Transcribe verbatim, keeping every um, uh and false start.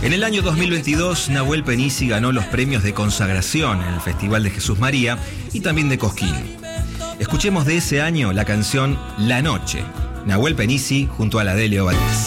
En el año dos mil veintidós, Nahuel Penisi ganó los premios de consagración en el Festival de Jesús María y también de Cosquín. Escuchemos de ese año la canción La Noche, Nahuel Penisi junto a la Delio Valdés.